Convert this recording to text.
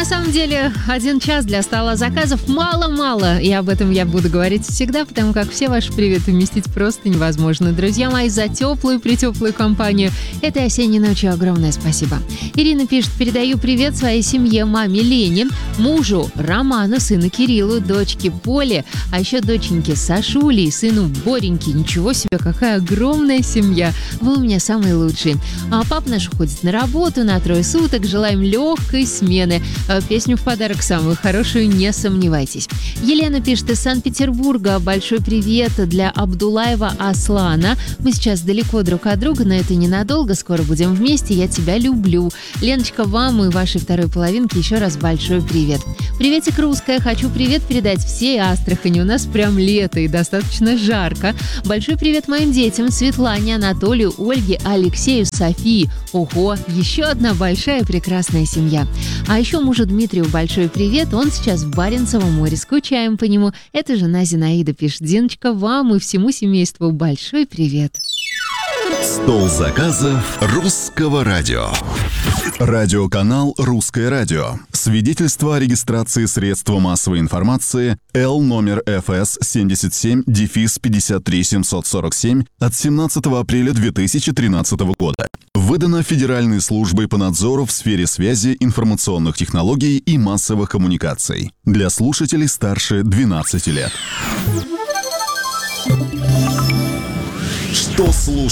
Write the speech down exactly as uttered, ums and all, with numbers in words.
На самом деле, один час для стола заказов мало-мало, и об этом я буду говорить всегда, потому как все ваши приветы вместить просто невозможно. Друзья мои, за теплую-притеплую компанию этой осенней ночью огромное спасибо. Ирина пишет: передаю привет своей семье, маме Лене, мужу Роману, сыну Кириллу, дочке Поле, а еще доченьке Сашуле и сыну Бореньке. Ничего себе, какая огромная семья. Вы у меня самые лучшие. А папа наш уходит на работу на трое суток. Желаем легкой смены. Песню в подарок самую хорошую, не сомневайтесь. Елена пишет из Санкт-Петербурга: большой привет для Абдулаева Аслана. Мы сейчас далеко друг от друга, но это ненадолго. Скоро будем вместе. Я тебя люблю. Леночка, вам и вашей второй половинке еще раз большой привет. Приветик, русская. Хочу привет передать всей Астрахани. У нас прям лето и достаточно жарко. Большой привет моим детям: Светлане, Анатолию, Ольге, Алексею, Софии. Ого, еще одна большая прекрасная семья. А еще мужу Дмитрию большой привет. Он сейчас в Баренцевом море. Скучаем по нему. Это жена Зинаида пишет: Диночка, вам и всему семейству большой привет. Стол заказов Русского радио. Радиоканал «Русское радио». Свидетельство о регистрации средства массовой информации Л номер эф эс семьдесят семь пятьдесят три семьсот сорок семь от семнадцатого апреля две тысячи тринадцатого года. Выдано Федеральной службой по надзору в сфере связи, информационных технологий и массовых коммуникаций. Для слушателей старше двенадцати лет. Что слушать?